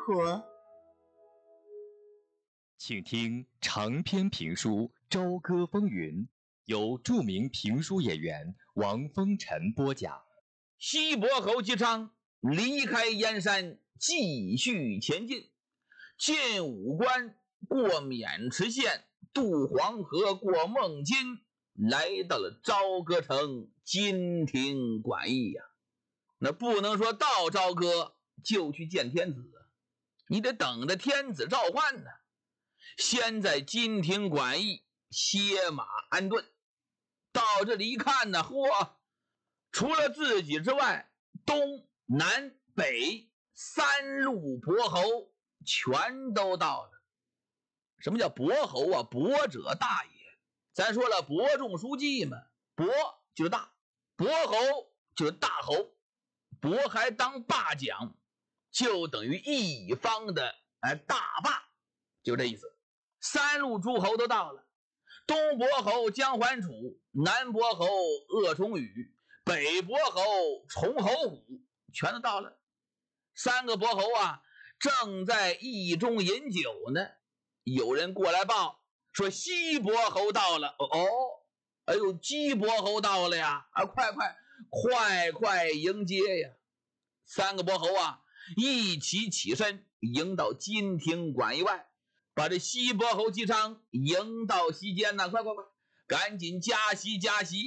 活。 请听长篇评书《朝歌风云》，由著名评书演员王风尘播讲。 西伯侯姬昌离开燕山，继续前进，进武关，过渑池县，渡黄河，过孟津，来到了朝歌城金庭馆驿呀。那不能说到朝歌就去见天子，你得等着天子召唤呢。先在金庭馆驿歇马安顿。到这里一看呢，嚯，除了自己之外，东南北三路伯侯全都到了。什么叫伯侯啊？伯者大也。咱说了，伯仲叔季嘛，伯就是大，伯侯就是大侯，伯还当霸奖，就等于一方的大霸，就这意思。三路诸侯都到了，东伯侯姜桓楚，南伯侯鄂崇禹，北伯侯崇侯虎，全都到了。三个伯侯啊，正在驿中饮酒呢。有人过来报说西伯侯到了。哎呦，姬伯侯到了呀！快迎接呀！三个伯侯啊，一起起身迎到金庭馆驿外，把这西伯侯姬昌迎到席间呢。快，赶紧加席！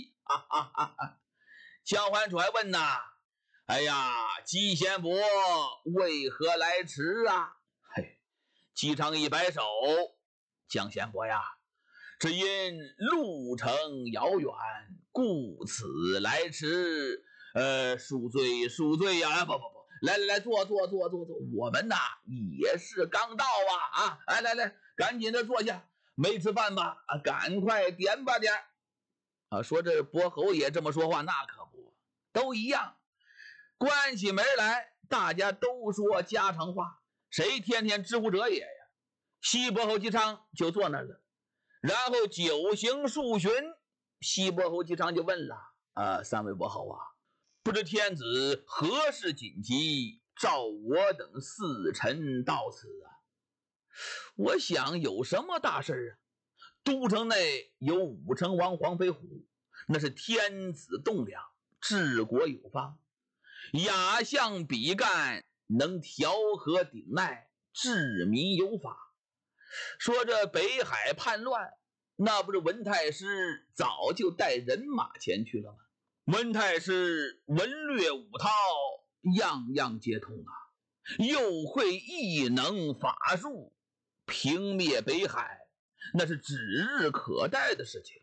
姜桓楚还问呐：哎呀，姬贤伯为何来迟啊？姬昌一摆手：姜贤伯呀，只因路程遥远，故此来迟。恕罪呀！不，来坐，我们呐也是刚到啊！来，赶紧的坐下，没吃饭吧？赶快点吧点啊！说这伯侯也这么说话，那可不，都一样，关系门来，大家都说家常话，谁天天知乎者也呀？西伯侯姬昌就坐那儿了，然后酒行数巡，西伯侯姬昌就问了：三位伯侯啊，不知天子何事紧急，召我等四臣到此啊？我想有什么大事啊？都城内有武成王黄飞虎，那是天子栋梁，治国有方，雅相比干，能调和顶鼐，治民有法。说这北海叛乱，那不是文太师早就带人马前去了吗？文太师文略武韬，样样皆通啊，又会异能法术，平灭北海，那是指日可待的事情。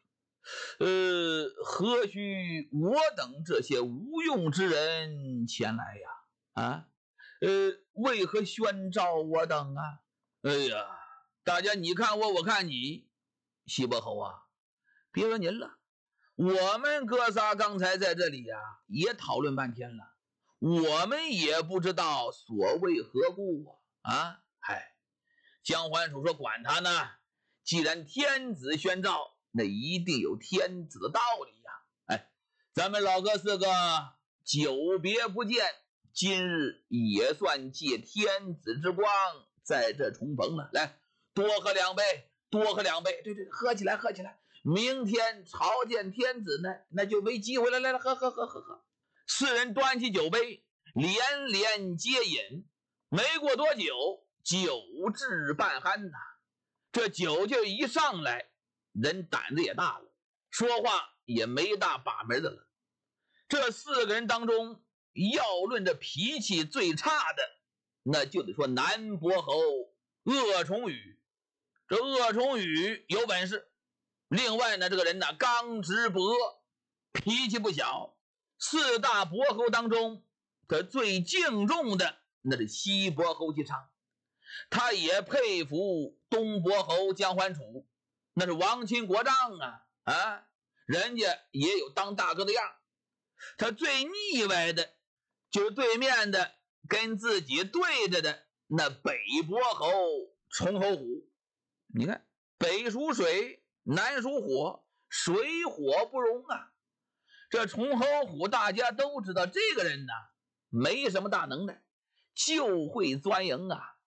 何须我等这些无用之人前来呀？为何宣召我等啊？哎呀，大家你看我，我看你。西伯侯啊，别说您了，我们哥仨刚才在这里呀，也讨论半天了，我们也不知道所谓何故啊！姜桓楚说管他呢，既然天子宣召，那一定有天子的道理呀！咱们老哥四个久别不见，今日也算借天子之光在这重逢了。来，多喝两杯，对，喝起来，明天朝见天子呢，那就没机会了。来，喝。四人端起酒杯，连接饮，没过多久，酒至半酣呐。这酒劲一上来，人胆子也大了，说话也没大把门的了。这四个人当中，要论这脾气最差的，那就得说南伯侯鄂崇禹。这鄂崇禹有本事，另外呢，这个人呢刚直不阿，脾气不小。四大伯侯当中，他最敬重的那是西伯侯姬昌，他也佩服东伯侯姜桓楚，那是王亲国丈啊，人家也有当大哥的样。他最腻歪的就是对面的跟自己对着的那北伯侯崇侯虎。你看，北属水，南属火，水火不容啊。这崇侯虎大家都知道，这个人呢没什么大能耐，就会钻营啊。